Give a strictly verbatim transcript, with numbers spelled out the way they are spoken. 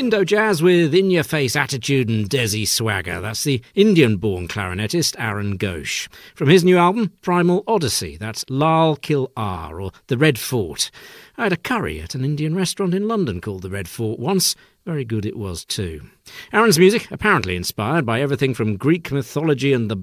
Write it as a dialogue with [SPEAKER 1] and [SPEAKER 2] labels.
[SPEAKER 1] Indo-jazz with in-your-face attitude and desi swagger. That's the Indian-born clarinetist Aaron Ghosh. From his new album, Primal Odyssey, that's Lal Kil R, or The Red Fort. I had a curry at an Indian restaurant in London called The Red Fort once. Very good it was too. Aaron's music, apparently inspired by everything from Greek mythology and the